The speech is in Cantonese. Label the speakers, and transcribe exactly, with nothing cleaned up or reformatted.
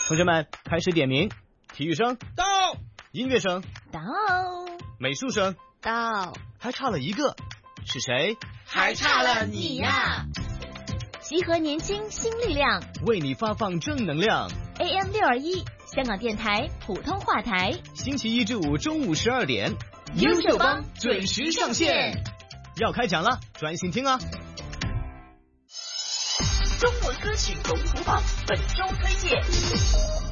Speaker 1: 同学们开始点名，体育生
Speaker 2: 到，
Speaker 1: 音乐生
Speaker 3: 到，
Speaker 1: 美术生
Speaker 3: 到，
Speaker 1: 还差了一个，是谁？
Speaker 2: 还差了你呀！
Speaker 3: 集合年轻新力量，
Speaker 1: 为你发放正能量。
Speaker 3: A M 六二一，香港电台普通话台，
Speaker 1: 星期一至五中午十二点，
Speaker 3: 优秀帮
Speaker 1: 准时上线。要开讲了，专心听啊！
Speaker 4: 中文歌曲龙虎榜本周推荐。